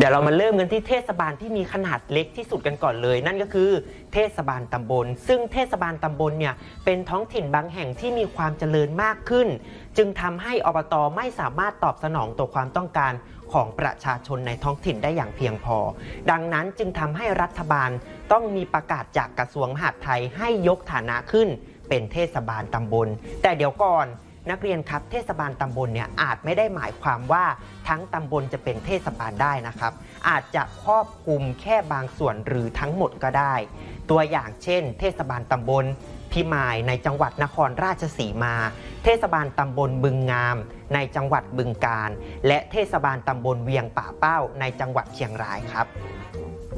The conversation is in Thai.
เดี๋ยวเรามาเริ่มกันที่เทศบาลที่มีขนาดเล็กที่สุดกันก่อนเลยนั่นก็คือเทศบาลตำบลซึ่งเทศบาลตำบลเนี่ยเป็นท้องถิ่นบางแห่งที่มีความเจริญมากขึ้นจึงทำให้อบต.ไม่สามารถตอบสนองต่อความต้องการของประชาชนในท้องถิ่นได้อย่างเพียงพอดังนั้นจึงทำให้รัฐบาลต้องมีประกาศจากกระทรวงมหาดไทยให้ยกฐานะขึ้นเป็นเทศบาลตำบลแต่เดี๋ยวก่อนนักเรียนครับเทศบาลตำบลเนี่ยอาจไม่ได้หมายความว่าทั้งตำบลจะเป็นเทศบาลได้นะครับอาจจะครอบคลุมแค่บางส่วนหรือทั้งหมดก็ได้ตัวอย่างเช่นเทศบาลตำบลพิมายในจังหวัดนครราชสีมาเทศบาลตำบลบึงงามในจังหวัดบึงกาฬและเทศบาลตำบลเวียงป่าเป้าในจังหวัดเชียงรายครับ